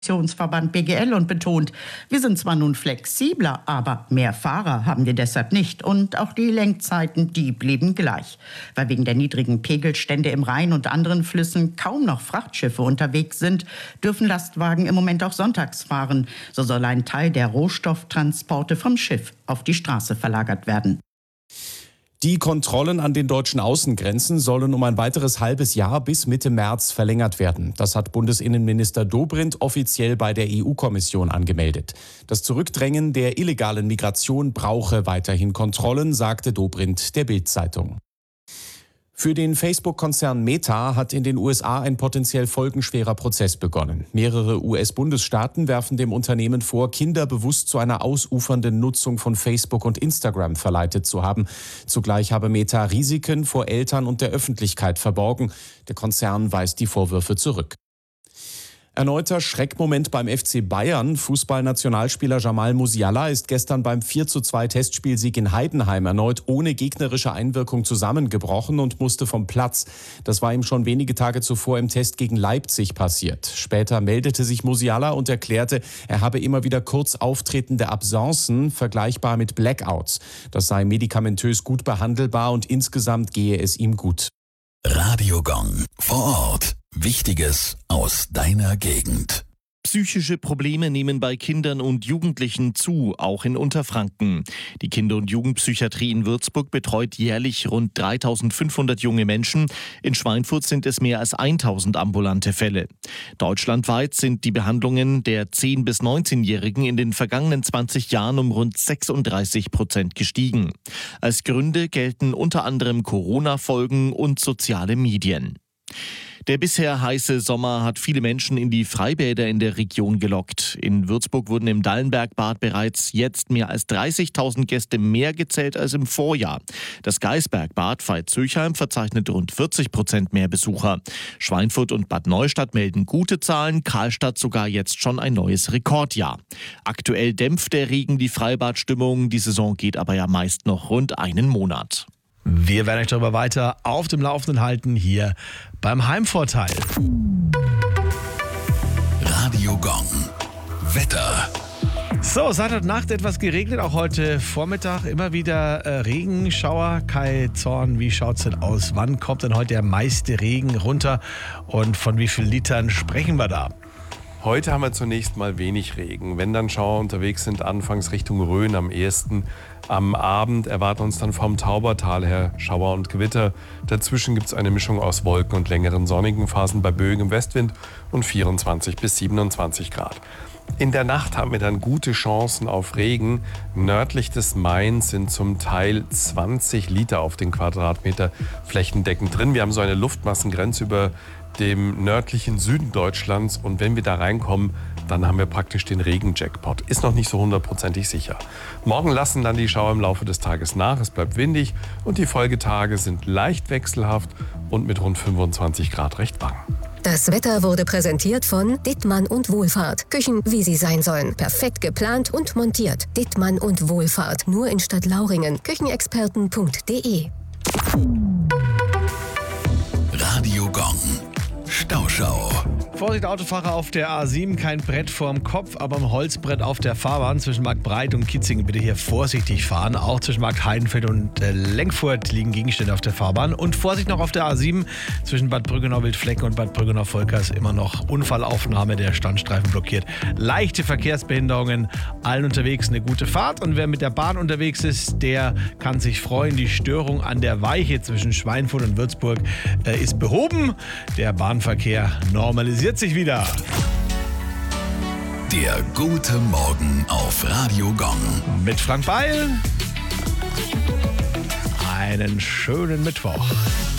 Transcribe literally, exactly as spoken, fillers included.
Verband B G L und betont, wir sind zwar nun flexibler, aber mehr Fahrer haben wir deshalb nicht. Und auch die Lenkzeiten, die blieben gleich. Weil wegen der niedrigen Pegelstände im Rhein und anderen Flüssen kaum noch Frachtschiffe unterwegs sind, dürfen Lastwagen im Moment auch sonntags fahren. So soll ein Teil der Rohstofftransporte vom Schiff auf die Straße verlagert werden. Die Kontrollen an den deutschen Außengrenzen sollen um ein weiteres halbes Jahr bis Mitte März verlängert werden. Das hat Bundesinnenminister Dobrindt offiziell bei der E U-Kommission angemeldet. Das Zurückdrängen der illegalen Migration brauche weiterhin Kontrollen, sagte Dobrindt der Bild-Zeitung. Für den Facebook-Konzern Meta hat in den U S A ein potenziell folgenschwerer Prozess begonnen. Mehrere U S-Bundesstaaten werfen dem Unternehmen vor, Kinder bewusst zu einer ausufernden Nutzung von Facebook und Instagram verleitet zu haben. Zugleich habe Meta Risiken vor Eltern und der Öffentlichkeit verborgen. Der Konzern weist die Vorwürfe zurück. Erneuter Schreckmoment beim F C Bayern. Fußballnationalspieler Jamal Musiala ist gestern beim vier zu zwei Testspielsieg in Heidenheim erneut ohne gegnerische Einwirkung zusammengebrochen und musste vom Platz. Das war ihm schon wenige Tage zuvor im Test gegen Leipzig passiert. Später meldete sich Musiala und erklärte, er habe immer wieder kurz auftretende Absenzen, vergleichbar mit Blackouts. Das sei medikamentös gut behandelbar und insgesamt gehe es ihm gut. Radio Gong vor Ort. Wichtiges aus deiner Gegend. Psychische Probleme nehmen bei Kindern und Jugendlichen zu, auch in Unterfranken. Die Kinder- und Jugendpsychiatrie in Würzburg betreut jährlich rund dreitausendfünfhundert junge Menschen. In Schweinfurt sind es mehr als tausend ambulante Fälle. Deutschlandweit sind die Behandlungen der zehn- bis neunzehnjährigen in den vergangenen zwanzig Jahren um rund sechsunddreißig Prozent gestiegen. Als Gründe gelten unter anderem Corona-Folgen und soziale Medien. Der bisher heiße Sommer hat viele Menschen in die Freibäder in der Region gelockt. In Würzburg wurden im Dallenbergbad bereits jetzt mehr als dreißigtausend Gäste mehr gezählt als im Vorjahr. Das Gaisbergbad Veitshöchheim verzeichnet rund vierzig Prozent mehr Besucher. Schweinfurt und Bad Neustadt melden gute Zahlen, Karlstadt sogar jetzt schon ein neues Rekordjahr. Aktuell dämpft der Regen die Freibadstimmung, die Saison geht aber ja meist noch rund einen Monat. Wir werden euch darüber weiter auf dem Laufenden halten, hier beim Heimvorteil. Radio Gong. Wetter. So, seit heute Nacht etwas geregnet, auch heute Vormittag immer wieder äh, Regenschauer. Kai Zorn, wie schaut's denn aus? Wann kommt denn heute der meiste Regen runter und von wie vielen Litern sprechen wir da? Heute haben wir zunächst mal wenig Regen. Wenn dann Schauer unterwegs sind, anfangs Richtung Rhön am ehesten. Am Abend erwarten uns dann vom Taubertal her Schauer und Gewitter. Dazwischen gibt es eine Mischung aus Wolken und längeren sonnigen Phasen bei böigem Westwind und vierundzwanzig bis siebenundzwanzig Grad. In der Nacht haben wir dann gute Chancen auf Regen. Nördlich des Mains sind zum Teil zwanzig Liter auf den Quadratmeter flächendeckend drin. Wir haben so eine Luftmassengrenze über dem nördlichen Süden Deutschlands und wenn wir da reinkommen, dann haben wir praktisch den Regen-Jackpot. Ist noch nicht so hundertprozentig sicher. Morgen lassen dann die Schauer im Laufe des Tages nach, es bleibt windig und die Folgetage sind leicht wechselhaft und mit rund fünfundzwanzig Grad recht warm. Das Wetter wurde präsentiert von Dittmann und Wohlfahrt. Küchen, wie sie sein sollen. Perfekt geplant und montiert. Dittmann und Wohlfahrt. Nur in Stadtlauringen. Küchenexperten punkt de. Radio Gong. Stauschau. Vorsicht Autofahrer auf der A sieben, kein Brett vorm Kopf, aber ein Holzbrett auf der Fahrbahn zwischen Marktbreit und Kitzingen. Bitte hier vorsichtig fahren. Auch zwischen Markt Heidenfeld und äh, Lenkfurt liegen Gegenstände auf der Fahrbahn. Und Vorsicht noch auf der A sieben zwischen Bad Brüggenau-Wildflecken und Bad Brüggenau-Volkers. Immer noch Unfallaufnahme, der Standstreifen blockiert. Leichte Verkehrsbehinderungen, allen unterwegs eine gute Fahrt. Und wer mit der Bahn unterwegs ist, der kann sich freuen. Die Störung an der Weiche zwischen Schweinfurt und Würzburg äh, ist behoben. Der Bahnverkehr normalisiert sich wieder. Der gute Morgen auf Radio Gong. Mit Frank Beil. Einen schönen Mittwoch.